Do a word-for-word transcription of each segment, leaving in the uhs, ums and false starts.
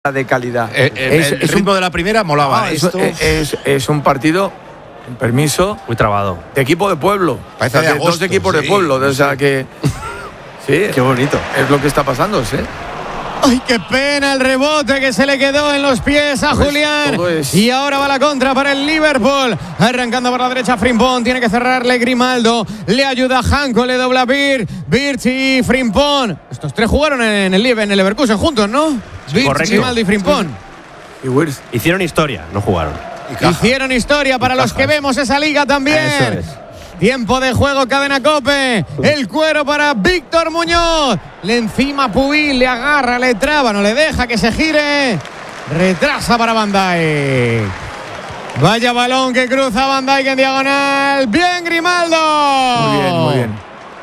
de calidad. Eh, eh, es, el es ritmo un, de la primera molaba. ah, Esto es, es, es un partido, con permiso, muy trabado. De equipo de pueblo. Parece o sea, de agosto, dos equipos sí, de pueblo. O sea que. Sí. Qué bonito. Es lo que está pasando, sí. ¡Ay, qué pena el rebote que se le quedó en los pies a Todo Julián! es, todo es. Y ahora va la contra para el Liverpool. Arrancando por la derecha Frimpong. Tiene que cerrarle Grimaldo. Le ayuda Janko, le dobla Bir. Birch y Frimpong. Estos tres jugaron en el, en el Leverkusen juntos, ¿no? Birch, correcto. Grimaldo y Frimpong. Y Wirtz. Hicieron historia, no jugaron. Hicieron historia para los que vemos esa liga también. Eso es. Tiempo de juego, cadena Cope. El cuero para Víctor Muñoz. Le encima Pubil, le agarra, le traba, no le deja que se gire. Retrasa para Van Dijk. Vaya balón que cruza Van Dijk en diagonal. Bien, Grimaldo. Muy bien, muy bien.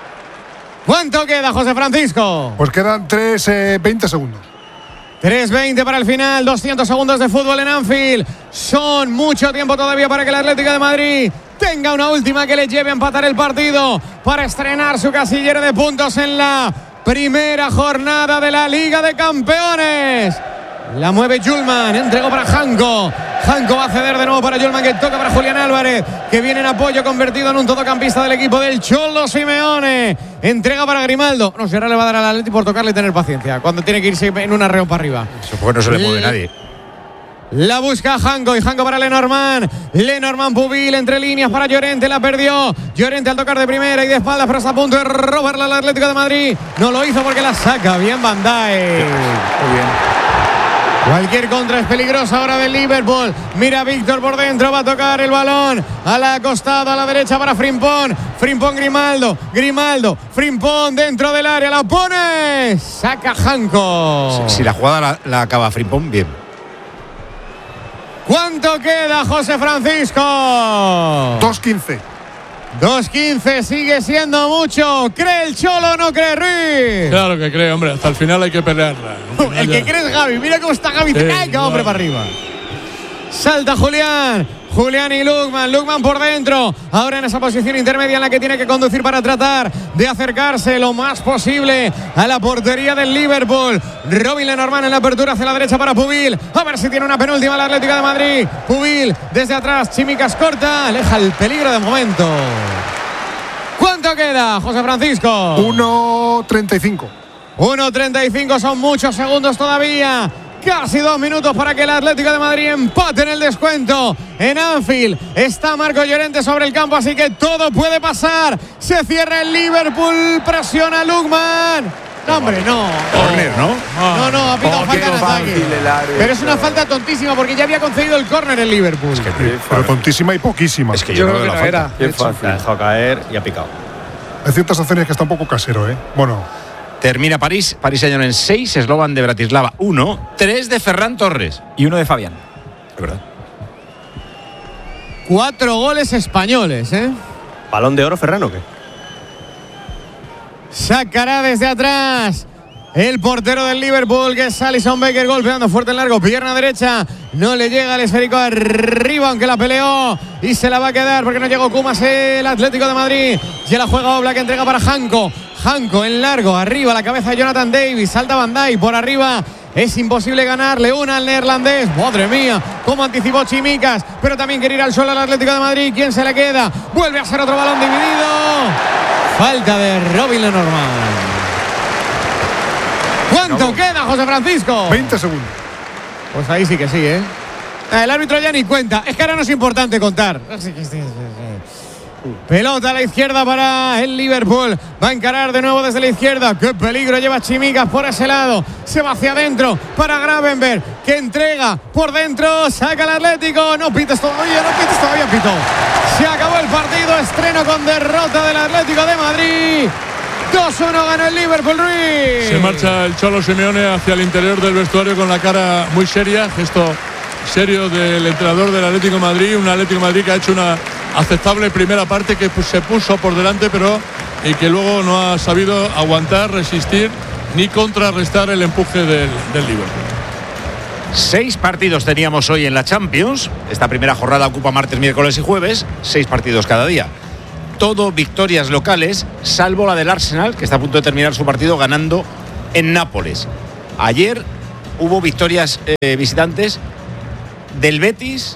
¿Cuánto queda, José Francisco? Pues quedan tres, eh, veinte segundos. tres veinte para el final, doscientos segundos de fútbol en Anfield. Son mucho tiempo todavía para que el Atlético de Madrid tenga una última que le lleve a empatar el partido para estrenar su casillero de puntos en la primera jornada de la Liga de Campeones. La mueve Julman, entregó para Janko. Janko va a ceder de nuevo para Julman, que toca para Julián Álvarez, que viene en apoyo, convertido en un todocampista del equipo del Cholo Simeone. Entrega para Grimaldo. No, si ahora le va a dar al Atleti por tocarle y tener paciencia, cuando tiene que irse en un arreo para arriba. Eso porque no se le mueve nadie. La busca Janko y Janko para Lenormand. Lenormand Pubil entre líneas para Llorente. La perdió. Llorente al tocar de primera y de espaldas, pero está a punto de robarla al Atlético de Madrid. No lo hizo porque la saca bien Van Dijk. Muy bien. Cualquier contra es peligrosa ahora del Liverpool. Mira Víctor por dentro, va a tocar el balón a la costada, a la derecha para Frimpong. Frimpong Grimaldo, Grimaldo, Frimpong dentro del área, la pone. Saca Janko. Si, si la jugada la, la acaba Frimpong, bien. ¿Cuánto queda, José Francisco? dos quince. dos quince, sigue siendo mucho. ¿Cree el Cholo o no cree Ruiz? Claro que cree, hombre. Hasta el final hay que pelearla. El que cree es Gavi. Mira cómo está Gavi. Sí, ¡Ay, qué hombre claro. para arriba! Salta Julián. Julián y Lukman. Lukman por dentro. Ahora en esa posición intermedia en la que tiene que conducir para tratar de acercarse lo más posible a la portería del Liverpool. Robin Lenormand en la apertura hacia la derecha para Pubil. A ver si tiene una penúltima la Atlético de Madrid. Pubil desde atrás. Chimicas corta. Aleja el peligro de momento. ¿Cuánto queda, José Francisco? uno treinta y cinco. uno treinta y cinco, son muchos segundos todavía. Casi dos minutos para que el Atlético de Madrid empate en el descuento. En Anfield está Marco Llorente sobre el campo, así que todo puede pasar. Se cierra el Liverpool, presiona Lukman. No, hombre, no. Corner, ¿no? No, no, ha pitado Oh, falta qué en ataque. fácil el árbitro. Pero es una falta tontísima porque ya había concedido el córner el Liverpool. Es que, Pero tontísima y poquísima. es que yo, no veo la falta. Qué La ha fácil. dejado caer y ha picado. Hay ciertas acciones que está un poco casero, ¿eh? Bueno, Termina París, París Saint en seis, Slovan de Bratislava uno, tres de Ferran Torres. Y uno de Fabián. Es verdad. Cuatro goles españoles, ¿eh? ¿Balón de oro, Ferran, o qué? Sacará desde atrás el portero del Liverpool, que es Alisson Becker, golpeando fuerte en largo, pierna derecha, no le llega el esférico arriba, aunque la peleó y se la va a quedar porque no llegó Kumas, el Atlético de Madrid. Ya la juega Oblak, entrega para Janko. Janko en largo, arriba la cabeza de Jonathan Davis, salta Van Dijk por arriba. Es imposible ganarle una al neerlandés. Madre mía, cómo anticipó Chimicas, pero también quiere ir al suelo al Atlético de Madrid. ¿Quién se le queda? Vuelve a ser otro balón dividido. Falta de Robin Lenormand. ¿Cuánto queda, José Francisco? veinte segundos. Pues ahí sí que sí, ¿eh? El árbitro ya ni cuenta. Es que ahora no es importante contar. Pelota a la izquierda para el Liverpool. Va a encarar de nuevo desde la izquierda. ¡Qué peligro lleva Chimicas por ese lado! Se va hacia adentro para Gravenberg, que entrega por dentro. Saca el Atlético. No pites todavía, no pites todavía, pito. Se acabó el partido. Estreno con derrota del Atlético de Madrid. dos uno ganó el Liverpool, Ruiz. Se marcha el Cholo Simeone hacia el interior del vestuario con la cara muy seria, gesto serio del entrenador del Atlético de Madrid, un Atlético de Madrid que ha hecho una aceptable primera parte, que pues, se puso por delante, pero y que luego no ha sabido aguantar, resistir ni contrarrestar el empuje del, del Liverpool. Seis partidos teníamos hoy en la Champions. Esta primera jornada ocupa martes, miércoles y jueves. Seis partidos cada día. Todo victorias locales, salvo la del Arsenal, que está a punto de terminar su partido ganando en Nápoles. Ayer hubo victorias eh, visitantes del Betis,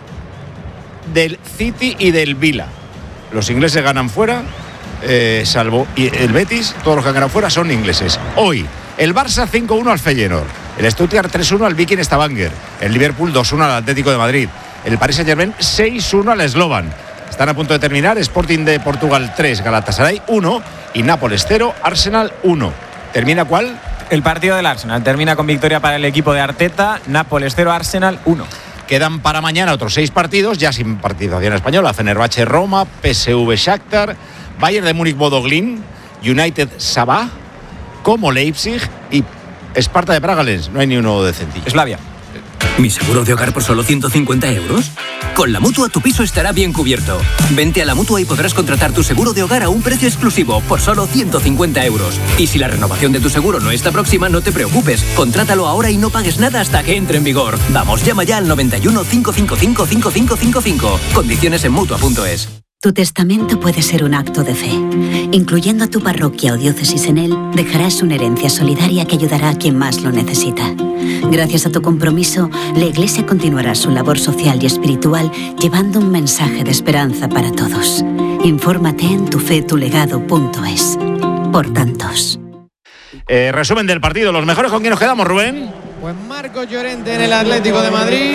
del City y del Vila. Los ingleses ganan fuera, eh, salvo y el Betis, todos los que han ganado fuera son ingleses. Hoy, el Barça cinco uno al Feyenoord, el Stuttgart tres uno al Viking Stavanger, el Liverpool dos uno al Atlético de Madrid, el Paris Saint-Germain seis uno al Slovan. Están a punto de terminar Sporting de Portugal tres, Galatasaray uno y Nápoles cero, Arsenal uno. ¿Termina cuál? El partido del Arsenal termina con victoria para el equipo de Arteta, Nápoles cero, Arsenal uno. Quedan para mañana otros seis partidos, ya sin participación española. Fenerbahce Roma, P S V Shakhtar, Bayern de Múnich Bodo Glimt, United Sabah, como Leipzig y Sparta de Praga Lens. No hay ni uno decentillo. Slavia. ¿Mi seguro de hogar por solo ciento cincuenta euros? Con la Mutua tu piso estará bien cubierto. Vente a la Mutua y podrás contratar tu seguro de hogar a un precio exclusivo por solo ciento cincuenta euros. Y si la renovación de tu seguro no está próxima, no te preocupes. Contrátalo ahora y no pagues nada hasta que entre en vigor. Vamos, llama ya al noventa y uno, cinco cinco cinco, cinco cinco cinco cinco. Condiciones en Mutua punto es. Tu testamento puede ser un acto de fe. Incluyendo a tu parroquia o diócesis en él, dejarás una herencia solidaria que ayudará a quien más lo necesita. Gracias a tu compromiso, la Iglesia continuará su labor social y espiritual llevando un mensaje de esperanza para todos. Infórmate en tu fe tu legado punto es. Por tantos. Eh, resumen del partido. ¿Los mejores con quién nos quedamos, Rubén? Pues Marcos Llorente en el Atlético de Madrid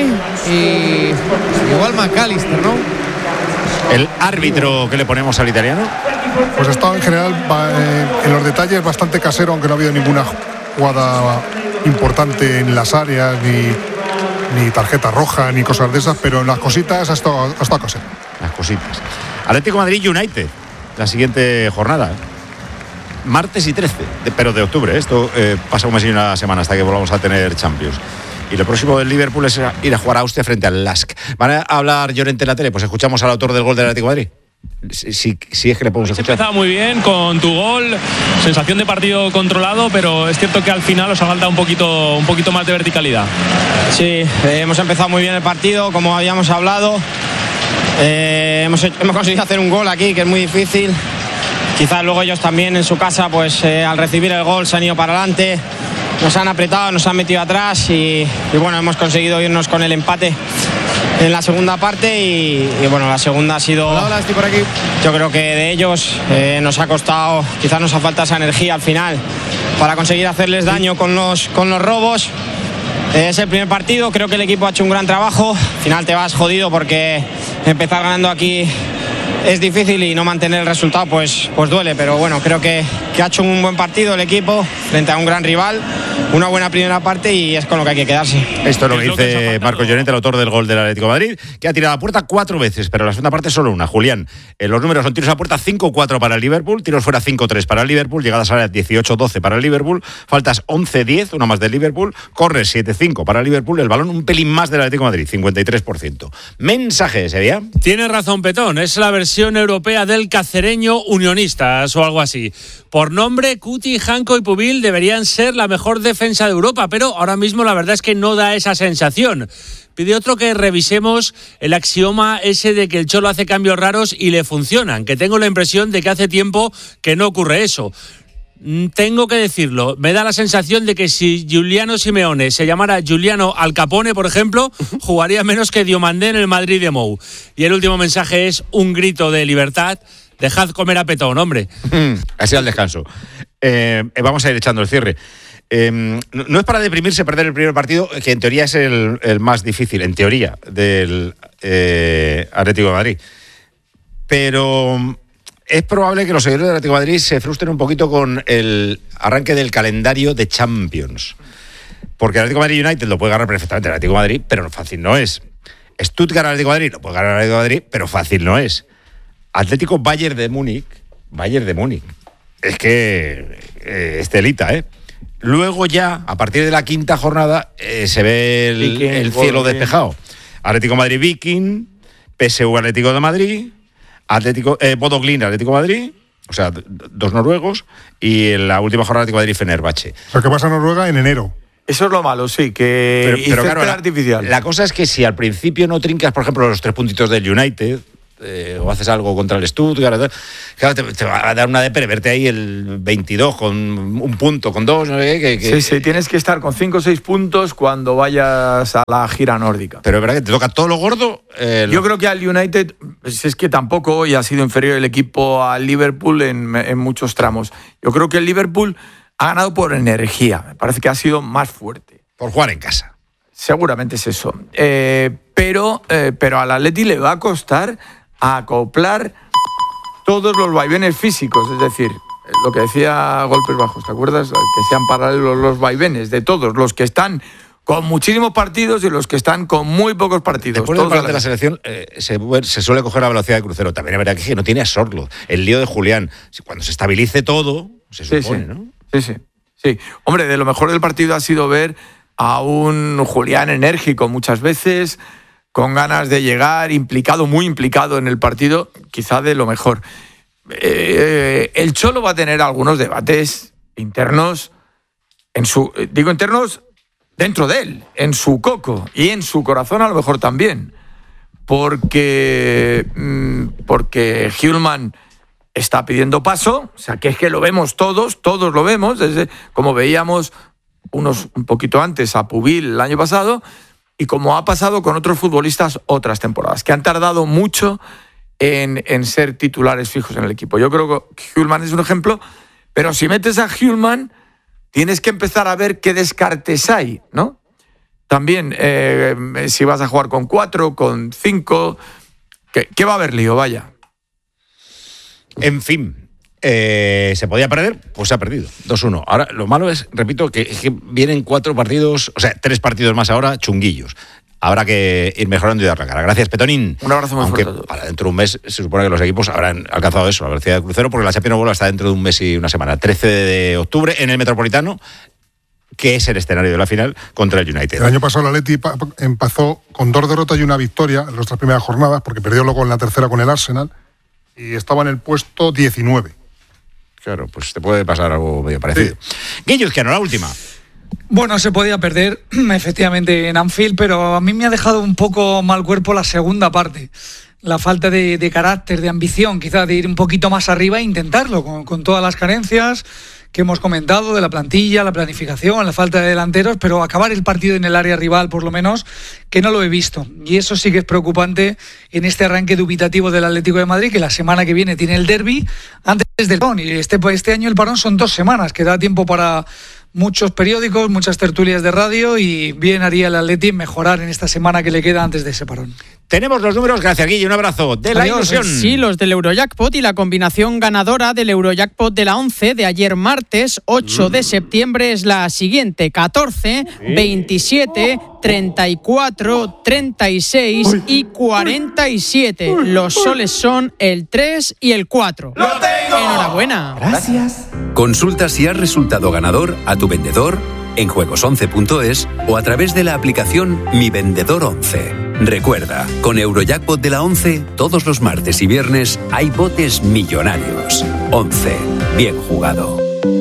y igual McAllister, ¿no? El árbitro que le ponemos al italiano. Pues ha estado en general eh, en los detalles bastante casero, aunque no ha habido ninguna jugada importante en las áreas, ni, ni tarjeta roja, ni cosas de esas, pero en las cositas ha estado, ha estado casero. Las cositas. Atlético Madrid United, la siguiente jornada. Martes y trece, de, pero de octubre. Esto eh, pasa un mes y una semana hasta que volvamos a tener Champions. Y lo próximo del Liverpool es ir a jugar a Austria frente al Lask. ¿Van a hablar Llorente en la tele? Pues escuchamos al autor del gol del Atlético de Madrid. Si, si, si es que le podemos escuchar. Has empezado muy bien con tu gol, sensación de partido controlado, pero es cierto que al final os ha faltado un poquito, un poquito más de verticalidad. Sí, eh, hemos empezado muy bien el partido, como habíamos hablado. Eh, hemos, hecho, hemos conseguido hacer un gol aquí, que es muy difícil. Quizás luego ellos también en su casa, pues eh, al recibir el gol se han ido para adelante. Nos han apretado, nos han metido atrás y, y bueno, hemos conseguido irnos con el empate en la segunda parte y, y bueno, la segunda ha sido... Hola, hola, estoy por aquí. Yo creo que de ellos eh, nos ha costado, quizás nos ha faltado esa energía al final para conseguir hacerles daño con los, con los robos. Eh, es el primer partido, creo que el equipo ha hecho un gran trabajo. Al final te vas jodido porque empezar ganando aquí es difícil y no mantener el resultado pues, pues duele, pero bueno, creo que, que ha hecho un buen partido el equipo frente a un gran rival, una buena primera parte y es con lo que hay que quedarse. Esto es lo que dice Marcos Llorente, el autor del gol del Atlético de Madrid, que ha tirado a puerta cuatro veces, pero en la segunda parte solo una. Julián, eh, los números son tiros a puerta cinco cuatro para el Liverpool, tiros fuera cinco tres para el Liverpool, llegadas a área dieciocho doce para el Liverpool, faltas once diez, una más del Liverpool, corres siete cinco para el Liverpool, el balón un pelín más del Atlético de Madrid, cincuenta y tres por ciento. Mensaje, ¿sería? Tiene razón Petón, es la versión europea del cacereño Unionistas o algo así. Por nombre, Cuti, Janko y Pubil deberían ser la mejor defensa de Europa, pero ahora mismo la verdad es que no da esa sensación. Pide otro que revisemos el axioma ese de que el Cholo hace cambios raros y le funcionan, que tengo la impresión de que hace tiempo que no ocurre eso. Tengo que decirlo, me da la sensación de que si Giuliano Simeone se llamara Giuliano Al Capone, por ejemplo, jugaría menos que Diomandé en el Madrid de Mou. Y el último mensaje es un grito de libertad. Dejad comer a Petón, hombre. Así al descanso. Eh, vamos a ir echando el cierre. Eh, no, no es para deprimirse perder el primer partido, que en teoría es el, el más difícil, en teoría, del eh, Atlético de Madrid. Pero es probable que los seguidores del Atlético de Madrid se frustren un poquito con el arranque del calendario de Champions. Porque el Atlético de Madrid United lo puede ganar perfectamente el Atlético de Madrid, pero fácil no es. Stuttgart Atlético de Madrid lo puede ganar el Atlético de Madrid, pero fácil no es. Atlético Bayern de Múnich, Bayern de Múnich. Es que eh, es telita, ¿eh? Luego ya, a partir de la quinta jornada, eh, se ve el, Viking, el cielo despejado. Atlético Madrid Viking, P S V Atlético de Madrid, Atlético eh, Bodo Glimt Atlético de Madrid, o sea, dos noruegos, y en la última jornada Atlético de Madrid Fenerbahce. Lo que pasa en Noruega en enero. Eso es lo malo, sí, que pero, pero claro, la, artificial. La cosa es que si al principio no trincas, por ejemplo, los tres puntitos del United, eh, o haces algo contra el Stuttgart, claro, te, te va a dar una de verte ahí el veintidós con un punto, con dos, no sé qué. Que, sí, sí, tienes que estar con cinco o seis puntos cuando vayas a la gira nórdica. Pero es verdad que te toca todo lo gordo. Eh, Yo creo que al United, pues es que tampoco hoy ha sido inferior el equipo al Liverpool en, en muchos tramos. Yo creo que el Liverpool ha ganado por energía, me parece que ha sido más fuerte. Por jugar en casa. Seguramente es eso. Eh, pero, eh, pero al Atleti le va a costar acoplar todos los vaivenes físicos, es decir, lo que decía Golpes Bajos, ¿te acuerdas? Que sean paralelos los vaivenes de todos, los que están con muchísimos partidos y los que están con muy pocos partidos. Después del partido de la selección eh, se, se suele coger la velocidad de crucero. También es verdad que no tiene a Sorloth. El lío de Julián, cuando se estabilice todo, se supone, sí, sí. ¿no? Sí, sí, sí. Hombre, de lo mejor del partido ha sido ver a un Julián enérgico muchas veces, con ganas de llegar, implicado, muy implicado en el partido, quizá de lo mejor. Eh, el Cholo va a tener algunos debates internos, en su, digo internos dentro de él, en su coco y en su corazón a lo mejor también, porque, porque Hjulmand está pidiendo paso, o sea que es que lo vemos todos, todos lo vemos, desde como veíamos unos un poquito antes a Pubil el año pasado, y como ha pasado con otros futbolistas otras temporadas, que han tardado mucho en, en ser titulares fijos en el equipo. Yo creo que Hjulmand es un ejemplo, pero si metes a Hjulmand, tienes que empezar a ver qué descartes hay, ¿no? También, eh, si vas a jugar con cuatro, con cinco, ¿qué, qué va a haber lío? Vaya. En fin. Eh, ¿Se podía perder? Pues se ha perdido. dos uno. Ahora, lo malo es, repito, que, que vienen cuatro partidos, o sea, tres partidos más ahora, chunguillos. Habrá que ir mejorando y dar la cara. Gracias, Petonín. Un abrazo muy Aunque fuerte. para dentro de un mes se supone que los equipos habrán alcanzado eso, la velocidad de crucero, porque la Champions no vuelve hasta dentro de un mes y una semana. trece de octubre en el Metropolitano, que es el escenario de la final contra el United. El año pasado el Atleti empezó con dos derrotas y una victoria en las tres primeras jornadas, porque perdió luego en la tercera con el Arsenal, y estaba en el puesto diecinueve. Claro, pues te puede pasar algo medio parecido. Sí. Guillo Izquierdo, la última. Bueno, se podía perder, efectivamente, en Anfield, pero a mí me ha dejado un poco mal cuerpo la segunda parte. La falta de, de carácter, de ambición, quizás de ir un poquito más arriba e intentarlo, con, con todas las carencias que hemos comentado de la plantilla, la planificación, la falta de delanteros, pero acabar el partido en el área rival, por lo menos, que no lo he visto. Y eso sí que es preocupante en este arranque dubitativo del Atlético de Madrid, que la semana que viene tiene el derbi antes del parón. Y este, este año el parón son dos semanas, que da tiempo para muchos periódicos, muchas tertulias de radio, y bien haría el Atleti mejorar en esta semana que le queda antes de ese parón. Tenemos los números, gracias Guille, un abrazo de la Adiós. ilusión. Sí, los del Eurojackpot y la combinación ganadora del Eurojackpot de la once de ayer martes ocho de septiembre es la siguiente: catorce, veintisiete, treinta y cuatro, treinta y seis y cuarenta y siete. Los soles son el tres y el cuatro. ¡Lo tengo! Enhorabuena. Gracias. Consulta si has resultado ganador a tu vendedor en juegos once punto es o a través de la aplicación Mi Vendedor once. Recuerda, con Eurojackpot de la once, todos los martes y viernes hay botes millonarios. once. Bien jugado.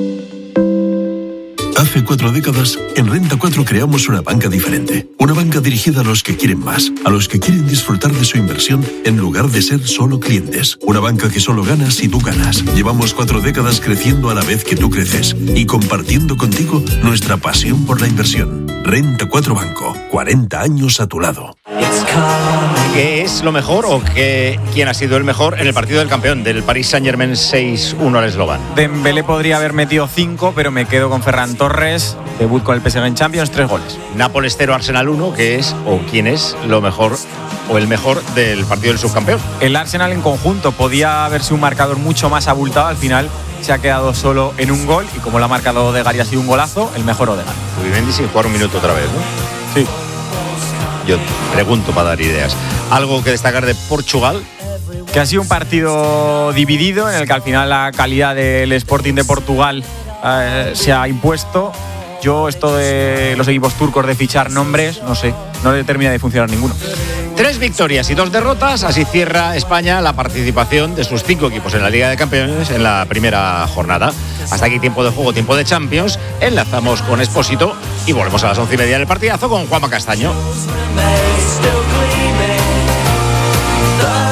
Hace cuatro décadas, en Renta cuatro creamos una banca diferente. Una banca dirigida a los que quieren más, a los que quieren disfrutar de su inversión en lugar de ser solo clientes. Una banca que solo gana si tú ganas. Llevamos cuatro décadas creciendo a la vez que tú creces y compartiendo contigo nuestra pasión por la inversión. Renta cuatro Banco, cuarenta años a tu lado. ¿Qué es lo mejor o qué, quién ha sido el mejor en el partido del campeón del Paris Saint-Germain seis uno al Eslovan? Dembélé podría haber metido cinco, pero me quedo con Ferran Torres, debut con el P S G en Champions, tres goles. Nápoles cero, Arsenal uno, ¿qué es o quién es lo mejor o el mejor del partido del subcampeón? El Arsenal en conjunto podía haberse un marcador mucho más abultado, al final se ha quedado solo en un gol y como lo ha marcado Odegaard y ha sido un golazo, el mejor Odegaard. Zubimendi sin jugar un minuto otra vez, ¿no? Sí. Yo pregunto para dar ideas. ¿Algo que destacar de Portugal? Que ha sido un partido dividido en el que al final la calidad del Sporting de Portugal eh, se ha impuesto. Yo esto de los equipos turcos de fichar nombres, no sé, no le termina de funcionar ninguno. Tres victorias y dos derrotas, así cierra España la participación de sus cinco equipos en la Liga de Campeones en la primera jornada. Hasta aquí tiempo de juego, tiempo de Champions. Enlazamos con Expósito y volvemos a las once y media del partidazo con Juanma Castaño.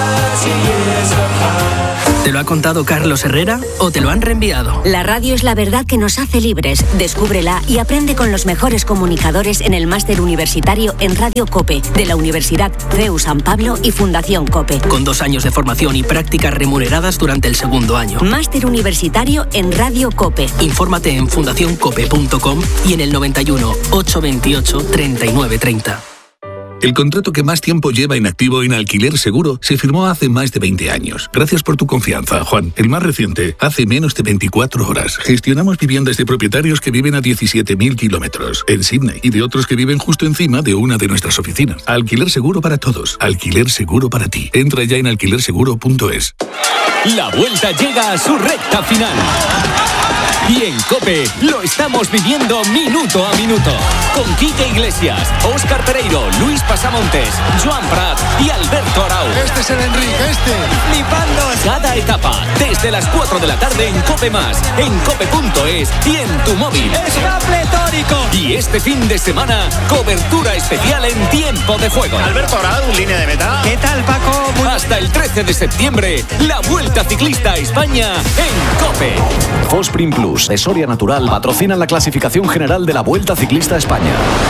¿Te lo ha contado Carlos Herrera o te lo han reenviado? La radio es la verdad que nos hace libres. Descúbrela y aprende con los mejores comunicadores en el máster universitario en Radio COPE de la Universidad C E U San Pablo y Fundación COPE. Con dos años de formación y prácticas remuneradas durante el segundo año. Máster universitario en Radio COPE. Infórmate en fundación cope punto com y en el noventa y uno, ochocientos veintiocho, treinta y nueve treinta. El contrato que más tiempo lleva inactivo en Alquiler Seguro se firmó hace más de veinte años. Gracias por tu confianza, Juan. El más reciente, hace menos de veinticuatro horas. Gestionamos viviendas de propietarios que viven a diecisiete mil kilómetros en Sydney y de otros que viven justo encima de una de nuestras oficinas. Alquiler Seguro para todos. Alquiler Seguro para ti. Entra ya en alquiler seguro punto es. La Vuelta llega a su recta final. Y en COPE lo estamos viviendo minuto a minuto. Con Quique Iglesias, Óscar Pereiro, Luis Pasamontes, Joan Prat y Alberto Arau. Este es el Enrique, este. Flipando. Cada etapa, desde las cuatro de la tarde en COPE Más, en cope punto es y en tu móvil. ¡Está pletórico! Y este fin de semana, cobertura especial en Tiempo de Juego. Alberto Arau, línea de meta. ¿Qué tal, Paco? Muy... Hasta el trece de septiembre, la Vuelta Ciclista a España en COPE. Fosprin Plus de Soria Natural patrocina la clasificación general de la Vuelta Ciclista a España.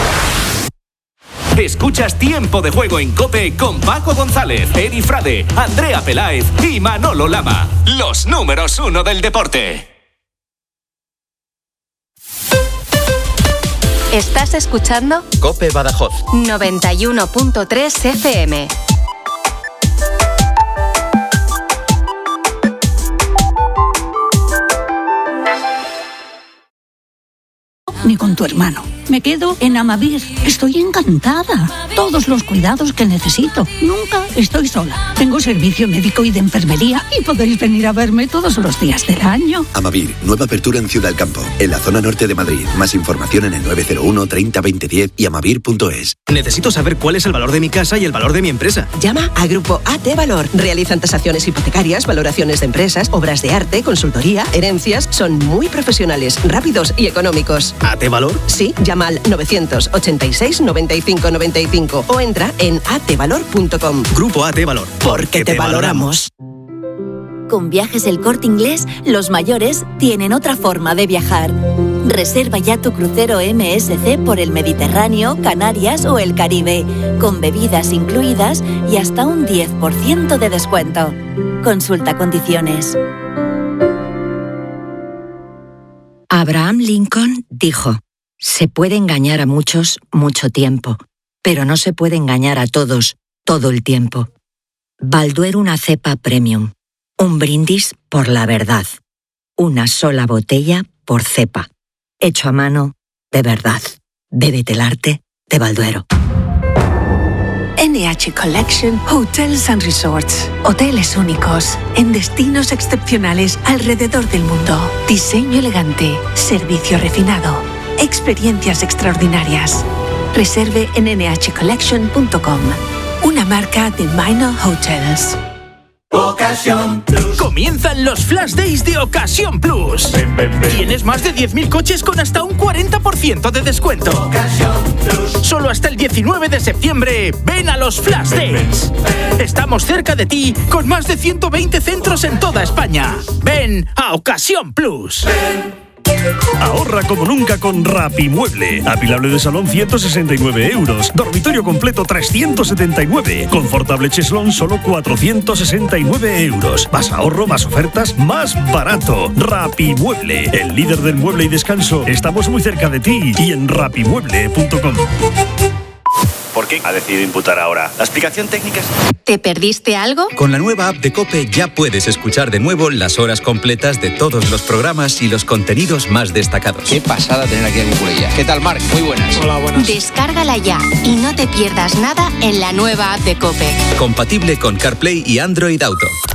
Escuchas Tiempo de Juego en COPE con Paco González, Eri Frade, Andrea Peláez y Manolo Lama. Los números uno del deporte. ¿Estás escuchando? COPE Badajoz. noventa y uno punto tres F M. Ni con tu hermano. Me quedo en Amavir. Estoy encantada. Todos los cuidados que necesito. Nunca estoy sola. Tengo servicio médico y de enfermería y podéis venir a verme todos los días del año. Amavir, nueva apertura en Ciudad del Campo, en la zona norte de Madrid. Más información en el nueve cero uno, treinta, veinte, diez y amavir punto es. Necesito saber cuál es el valor de mi casa y el valor de mi empresa. Llama a Grupo A T Valor. Realizan tasaciones hipotecarias, valoraciones de empresas, obras de arte, consultoría, herencias. Son muy profesionales, rápidos y económicos. ¿A T Valor? Sí, llama al novecientos ochenta y seis, noventa y cinco noventa y cinco o entra en a t valor punto com. Grupo A T Valor. Porque te valoramos. Con Viajes El Corte Inglés, los mayores tienen otra forma de viajar. Reserva ya tu crucero M S C por el Mediterráneo, Canarias o el Caribe, con bebidas incluidas y hasta un diez por ciento de descuento. Consulta condiciones. Abraham Lincoln dijo: se puede engañar a muchos mucho tiempo, pero no se puede engañar a todos todo el tiempo. Balduero una cepa premium. Un brindis por la verdad. Una sola botella por cepa. Hecho a mano de verdad. Bébete el arte de Balduero. N H Collection Hotels and Resorts. Hoteles únicos, en destinos excepcionales alrededor del mundo. Diseño elegante, servicio refinado, experiencias extraordinarias. Reserve en ene hache collection punto com. Una marca de Minor Hotels. Ocasión Plus. Comienzan los Flash Days de Ocasión Plus. Ven, ven, ven. Tienes más de diez mil coches con hasta un cuarenta por ciento de descuento. Ocasión Plus. Solo hasta el diecinueve de septiembre. Ven a los Flash ven, Days. Ven, ven. Estamos cerca de ti con más de ciento veinte centros en toda España. Ven a Ocasión Plus. Ven. Ahorra como nunca con Rapimueble. Apilable de salón ciento sesenta y nueve euros. Dormitorio completo trescientos setenta y nueve. Confortable cheslón solo cuatrocientos sesenta y nueve euros. Más ahorro, más ofertas, más barato. Rapimueble, el líder del mueble y descanso. Estamos muy cerca de ti y en rapimueble punto com. ¿Por qué ha decidido imputar ahora? ¿La explicación técnica es...? ¿Te perdiste algo? Con la nueva app de COPE ya puedes escuchar de nuevo las horas completas de todos los programas y los contenidos más destacados. Qué pasada tener aquí a Cucurella. ¿Qué tal, Marc? Muy buenas. Hola, buenas. Descárgala ya y no te pierdas nada en la nueva app de COPE. Compatible con CarPlay y Android Auto.